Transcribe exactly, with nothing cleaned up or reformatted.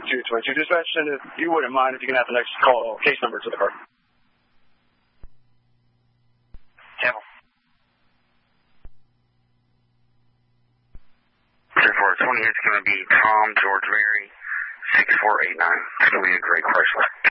two twenty-two dispatch, and if you wouldn't mind, if you can have the next call case number to the car. Channel. three four twenty, it's going to be Tom George Mary, six four eight nine. It's going to be a great Chrysler.